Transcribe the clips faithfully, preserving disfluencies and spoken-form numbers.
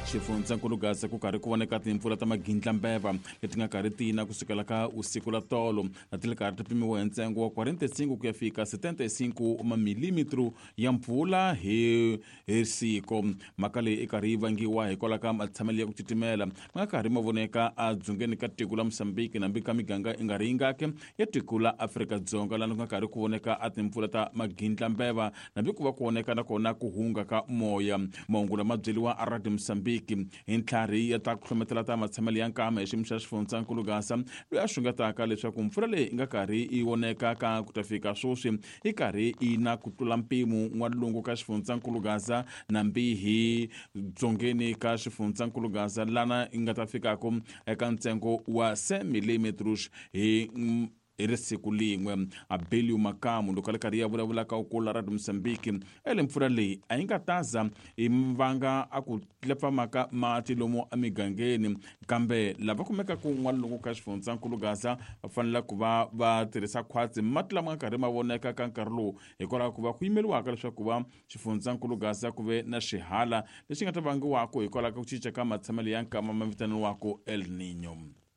Xifundzakulu Gaza ku karhi ku voneka timpfula ta magindlambeva leti nga karhi tina kusukela ka usiku la tolo na ti le karhi ti pimiwa hi ntsengo wa quaranta-cinco ku ya fika setenta-cinco mamilimitro ya mpfula hi hi siku. Mhaka leyi i karhi yi vangiwa hikwalaho ka matshamelo ya ku titimela ma nga karhi ma voneka adzongeni ka tiko la Mosambiki nambi ka miganga i nga ri yingake ya tiko la Afrika-Dzonga lana ku nga karhi ku voneka a timpfula ta magindlambeva nambi ku va ku voneka na kona ku hunga ka moya. Mahungu lama byeliwa a Radio Mosambiki hi ntlhari ya ta ku hlometela ta matshamelo ya nkama hi xiyimo xa Xifundzakulu Gaza loyi a xungetaka leswaku mpfula leyi i nga karhi i voneka ka ku ta fika swoswi i karhi i na ku tlula mpimo n'walungu ka Xifundzakulu Gaza nambi hi dzongeni ka Xifundzakulu Gaza lana i nga ta fikako eka ntsengo wa cent millimeters hi hi ri siku lin'we. Abelio Makamu loko le karhi ya vulavula ka ukulu Radio Mosambiki ele mpfula leyi a yi nga taza hi mvanga a ku lepfa maka mati lomu emigangeni kambe lava kumekaka n'walungu ka Xifundzakulu Gaza va fanele ku va va tirhisa khwatsi mati lama nga karhi ma voneka ka nkarhi lowu hikwalaho ku va ku yimeliwaka leswaku va Xifundzakulu Gaza ku ve na xihala lexi nga ta vangiwaka hikwalaho ka ku cinca ka matshamelo ya nkama ma vitaniwaka El Nino.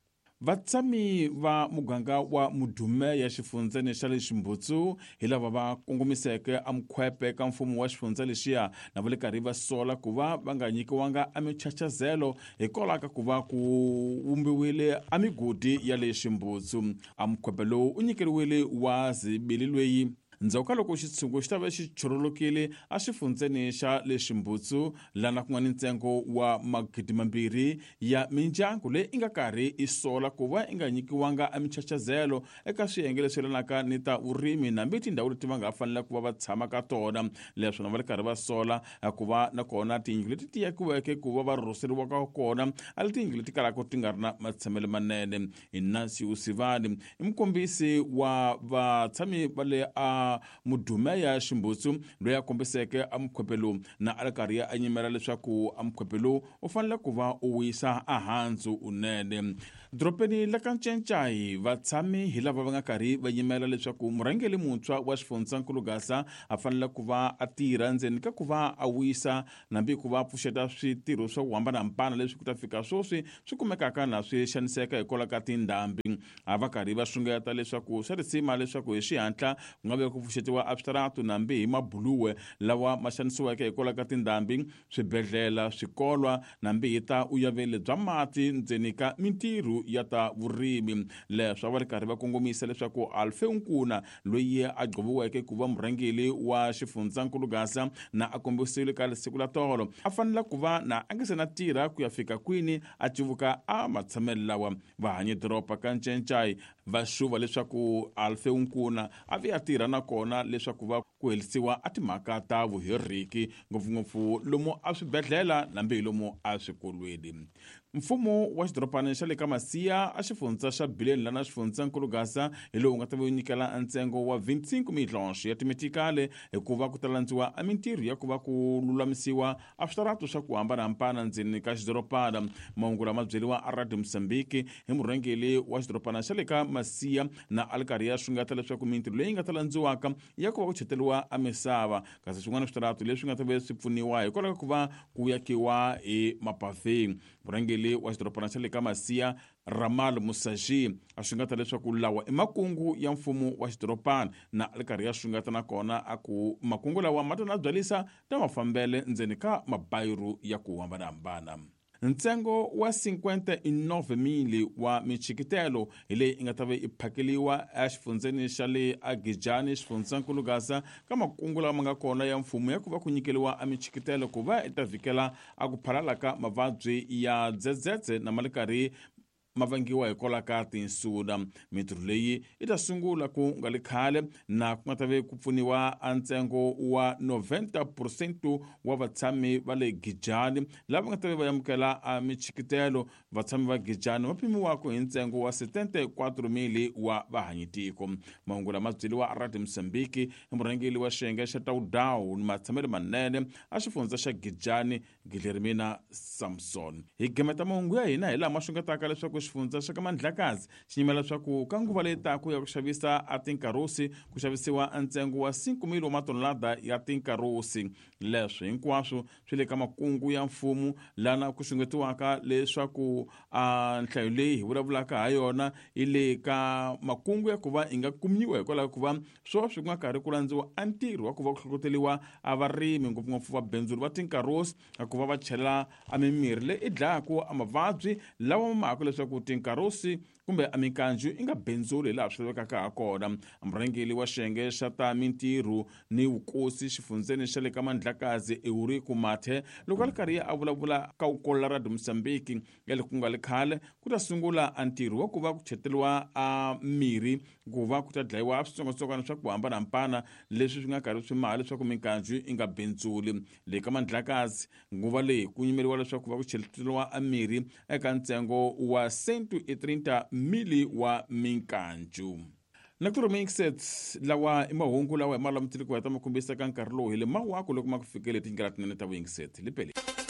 Vatshami va muganga wa Mudume ya xifundzeni xa le Ximbutsu hi lava va kongomiseke amkhwepe ka mfumo wa xifundza lexiya na va le karhi va sola ku va va nga nyikiwanga amichachazelo hikwalaho ka ku va ku vumbiwile amigodi ya le Ximbutsu. Amkhwepe lowu u nyikeriwile wa Zibili lweyi ndzhaku loko xitshungu xi ta va xi churulukile a xifundzeni xa le Ximbutsu lana ku nga ni ntsengo wa magidi mambirhi ya mindyangu leyi i nga karhi i sola ku va i nga nyikiwanga amichachazelo eka swiyenge leswi yelanaka ni ta urimi nambi tindhawu leti va nga fanele ku va va tshama ka tona. Leswi va le karhi va sola ku va na kona tiyindlu leti ti yakiweke ku va va rhurhiseriwa ka kona a le tiyindlu leti kalaka ti nga ri na matshamelo manene. Inansi Usivani i mukombisi wa vatshami va le a Mudume ya Ximbutsu loyi a kombiseke amkhwepe lowu na a ri karhi a nyimela leswaku amkhwepe lowu u fanele ku va u wisa ahandzu unene. Dropeni la ka Ncencayi vatshami hi lava va nga karhi va yimela leswaku murhangeli muntshwa wa Xifundzakulu Gaza a fanele ku va a tirha ndzeni ka ku va a wisa nambi ku va a pfuxeta switirho swa ku hambanahambana leswi ku ta fika swoswi swi kumekaka na swi xaniseka hikwalaho ka tindhambi. A va karhi va xungeta leswaku swa risima leswaku hi xihatla ku nga ve ku pfuxetiwa abstract nambi hi mabuluwe lawa ma xanisiweke hikwalaho ka tindhambi, swibedhlela, swikolwa nambi hi ta uyavele bya mati ndzeni ka mintirho ya ta vurimi. Leswi va ri karhi va kongomisa leswaku Alfe Nkuna loyi a gqoviweke ku va murhangeli wa Xifundzakulu Gaza na a kombisiwile ka siku la tolo a fanele ku va na a nga se na tirha ku ya fika kwini a civuka a matshamelo lawa. Vahanyi doropa ka Ncencayi va xuva leswaku Alfe Nkuna a vi a tirha na kona leswaku va ku helisiwa a timhaka ta vuheriki ngopfungopfu lomu a swibedhlela nambi hi lomu a swikolweni. Mfumo wa xidoropani xa le ka Masiya a xifundza xa biliyoni lana Xifundzakulu Gaza hi lowu nga ta va nyikela ntsengo wa vinte-cinco milhonxo ya timetikale hikuva ku talandziwa a mintirho ya ku va ku lulamisiwa a switarato swa ku hambanahambana ndzeni ka xidoropana. Mahungu lama byeliwa a Radio Mosambiki hi murhangeli wa xidoropana xa le ka Masiya na a ri karhi ya xungeta leswaku mintirho leyi nga talandziwaka ya ku va ku cheteliwa a misava kasi swin'wana switarato leswi nga ta va swi pfuniwa hikwalaho ka ku va ku yakiwa hi mapave. Murhangeli wa xidoropana xa le ka Masiya Ramal Musashi a xungeta leswaku lawa i makungu ya mfumo wa xidoropana na a ri karhi ya xungeta na kona a ku makungu lawa ma ta na byalisa ta mafambele ndzeni ka mabayiru ya ku hambanahambana. Ntsengo wa cinquanta-nove mili wa michikitelo hi leyi i nga ta va i phakeliwa a xifundzeni xa le Agijani Xifundzakulu Gaza ka makungu lama nga kona ya mfumo ya ku va ku nyikeliwa a michikitelo ku va i ta vhikela a ku phalala ka mavabyi ya dzedzedze na ma le karhi ma vangiwa hikwalaho ka tinsuna. Mintirho leyi i ta sungula ku nga le khale na ku nga ta ve ku pfuniwa a ntsengo wa noventa percent wa vatshami va le Gijani lava nga ta ve va amukela a michikitelo. Vatshami va Gijani va pimiwaka hi ntsengo wa setenta-quattro mili wa vahanyitiko. Mahungu lama byeliwa a Radio Mosambiki hi murhangeli wa xiyenge xa Taudawu ni matshamelo manene a xifundza xa Gijani Guilhermina Samson. Hi gemeta mahungu ya hina hi laha ma xungetaka leswaku xifundza xa ka Mandlakazi xi yimela leswaku ka nguva leyi taka ya ku xavisa a tinkarosi ku xavisiwa ntsengo wa cinco mil wa matonelada ya tinkarosi. Leswi hinkwaswo swi le ka makungu ya mfumo lana ku xungetiwaka leswaku a nhlayo leyi hi vulavulaka ha yona yi le ka makungu ya ku va yi nga kumiwa hikwalaho ku va swo swi nga karhi ku landziwa a ntirho wa ku va ku hlohloteriwa a varimi ngopfungopfu vabindzuri va tinkarosi a ku va va chela a mimirhi leyi i dlayaka a mavabyi lawa ma maka leswaku tinkarosi kumbe a mikanju i nga bendzuli laha swi lavekaka ha kona. Murhangeli wa xiyenge xa ta mintirho ni vukosi xifundzeni xa le ka Mandlakazi Eurico Mathe loko a ri karhi a vulavula ka ukola radio Mozambique ya le ku nga le khale ku ta sungula a ntirho wa ku va ku cheteliwa a mirhi ku va ku ta dlayiwa switsongwatsongwana swa ku hambanahambana leswi swi nga karhi swi maha leswaku mikanju i nga bendzuli. Le ka Mandlakazi nguva leyi ku yimeriwa leswaku va ku cheteliwa a mirhi eka ntsengo wa cento e trinta mili wa minkanju. Na ku Mixed lawa i mahungu lawa hi ma langutile ku heta ma kombisa ka nkarhi lowu hi le mawaka loko ma ku fikele tindlela tinene ta vuyingiseti lipele